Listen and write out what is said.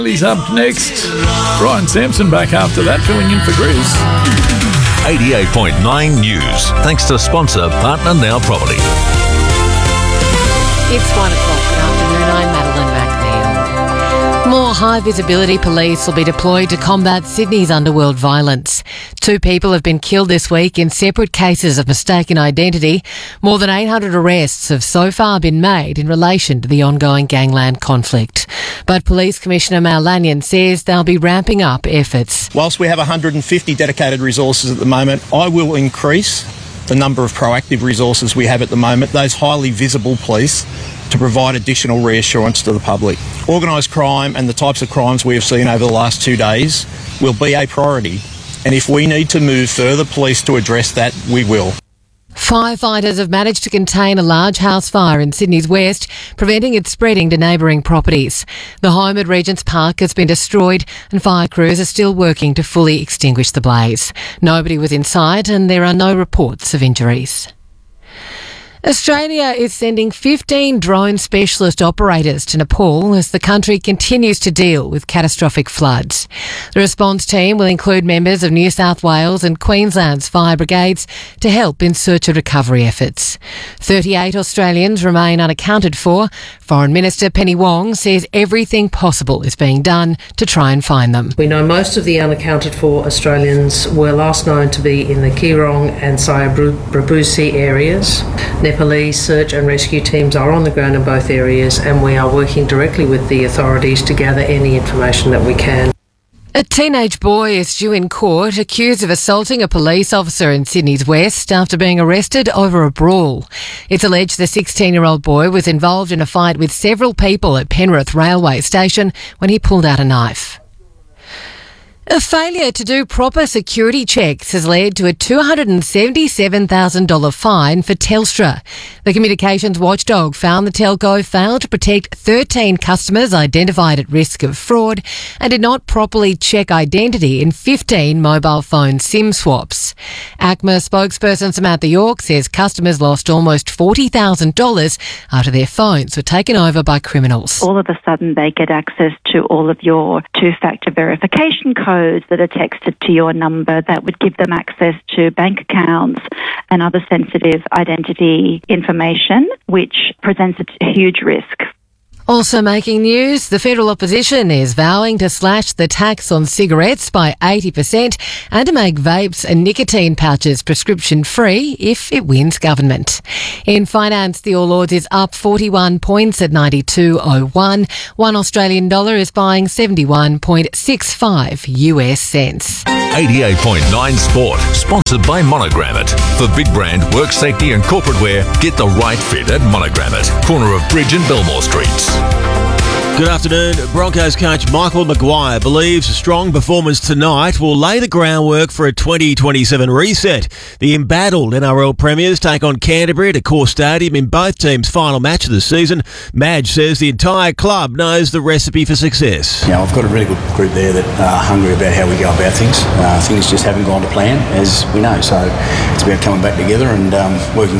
He's up next. Ryan Sampson back after that, filling in for Grizz. 88.9 News. Thanks to sponsor Partner Now Property. It's 1 o'clock. Good afternoon. I'm Madeline McNeil. More high-visibility police will be deployed to combat Sydney's underworld violence. 2 people have been killed this week in separate cases of mistaken identity. More than 800 arrests have so far been made in relation to the ongoing gangland conflict. But Police Commissioner Mal Lanyon says they'll be ramping up efforts. Whilst we have 150 dedicated resources at the moment, I will increase the number of proactive resources we have at the moment, those highly visible police, to provide additional reassurance to the public. Organised crime and the types of crimes we have seen over the last 2 days will be a priority, and if we need to move further police to address that, we will. Firefighters have managed to contain a large house fire in Sydney's west, preventing it spreading to neighbouring properties. The home at Regent's Park has been destroyed and fire crews are still working to fully extinguish the blaze. Nobody was inside and there are no reports of injuries. Australia is sending 15 drone specialist operators to Nepal as the country continues to deal with catastrophic floods. The response team will include members of New South Wales and Queensland's fire brigades to help in search and recovery efforts. 38 Australians remain unaccounted for. Foreign Minister Penny Wong says everything possible is being done to try and find them. We know most of the unaccounted for Australians were last known to be in the Kirong and Sayabrabusi areas. Nepalese search and rescue teams are on the ground in both areas and we are working directly with the authorities to gather any information that we can. A teenage boy is due in court accused of assaulting a police officer in Sydney's west after being arrested over a brawl. It's alleged the 16-year-old boy was involved in a fight with several people at Penrith Railway Station when he pulled out a knife. A failure to do proper security checks has led to a $277,000 fine for Telstra. The communications watchdog found the telco failed to protect 13 customers identified at risk of fraud and did not properly check identity in 15 mobile phone SIM swaps. ACMA spokesperson Samantha York says customers lost almost $40,000 after their phones were taken over by criminals. All of a sudden they get access to all of your two-factor verification codes that are texted to your number that would give them access to bank accounts and other sensitive identity information, which presents a huge risk. Also making news, the federal opposition is vowing to slash the tax on cigarettes by 80% and to make vapes and nicotine pouches prescription-free if it wins government. In finance, the All Ords is up 41 points at 92.01. $1 Australian dollar is buying 71.65 US cents. 88.9 Sport, sponsored by Monogrammet. For big brand, work safety and corporate wear, get the right fit at Monogrammet, corner of Bridge and Belmore Streets. Good afternoon. Broncos coach Michael Maguire believes a strong performance tonight will lay the groundwork for a 2027 reset. The embattled NRL premiers take on Canterbury at Accor Stadium in both teams' final match of the season. Madge says the entire club knows the recipe for success. You know, I've got a really good group there that are hungry about how we go about things. Things just haven't gone to plan, as we know. So it's about coming back together and working